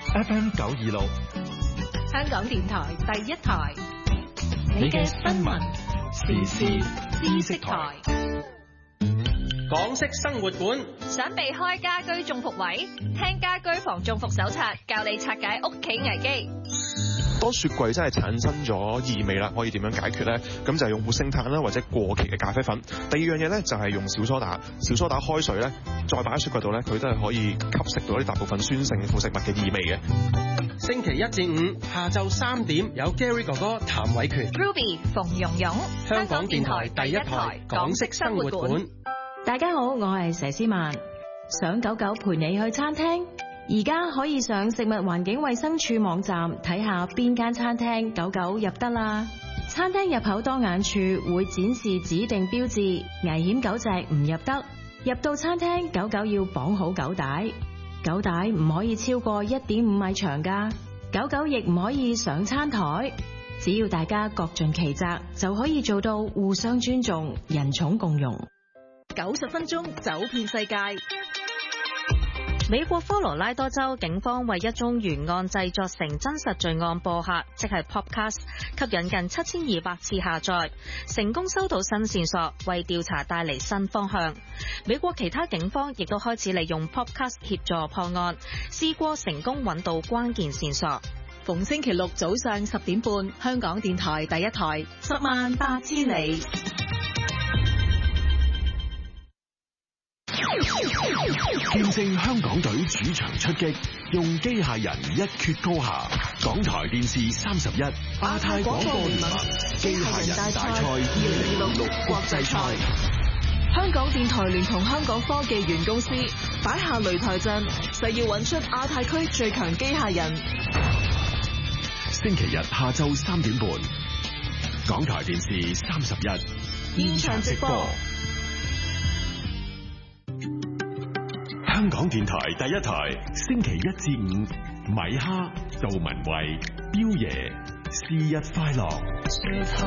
FM 926， 香港電台第一台， 你嘅新聞時事知識台。 港式生活館， 想避開家居中伏位，聽家居防中伏手冊，教你拆解屋企危機。 當雪櫃真係產生咗異味啦，可以點樣解決呢？咁就係用活性炭啦，或者過期嘅咖啡粉。第二樣嘢呢，就係用小蘇打開水呢，再擺喺雪櫃度呢，佢都係可以吸食到啲大部分酸性副食物嘅異味嘅。 星期一至五下晝3點有 Gary 哥哥譚偉權 Ruby 馮蓉蓉， 香港電台第一台港式生活館。 大家好，我係佘詩曼。想狗狗陪你去餐廳，而家可以上食物環境衛生署網站睇下邊間餐廳狗狗入得啦。餐廳入口當眼處會展示指定標誌，危險狗隻唔入得。入到餐廳，狗狗要綁好狗帶，狗帶唔可以超過1.5米長㗎。狗狗亦唔可以上餐台。只要大家各盡其責，就可以做到互相尊重、人寵共融。 90分鐘走遍世界。 美國科羅拉多州警方為一宗懸案製作成真實罪案播客，即係 Podcast， 吸引近7200次下載，成功收到新線索，為調查帶嚟新方向。美國其他警方亦都開始利用 Podcast 協助破案，試過成功揾到關鍵線索。 逢星期六早上10點半，香港電台第一台，108000里。 見證香港隊主場出擊，用機械人一決高下。港台電視31亞太廣播聯盟機械人大賽2026國際賽。 香港電台聯同香港科技園公司擺下擂台陣，誓要揾出亞太區最強機械人。 星期日下晝3點半，港台電視31 現場直播。 香港電台第一台，星期1至5，米哈、杜文慧、彪爺，生日快樂。